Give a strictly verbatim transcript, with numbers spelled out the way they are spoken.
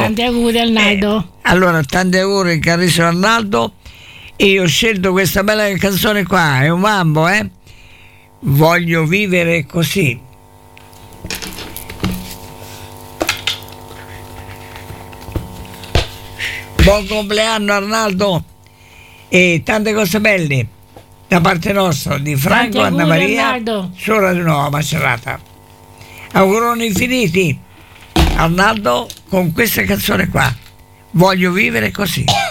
Tanti auguri Arnaldo. Eh, allora, tanti auguri carissimo Arnaldo. E io ho scelto questa bella canzone qua, è un mambo, eh? Voglio vivere così. Buon compleanno Arnaldo e tante cose belle da parte nostra, di Franco e Anna Maria su Radio Nuova Macerata. Auguroni infiniti Arnaldo con questa canzone qua, Voglio vivere così.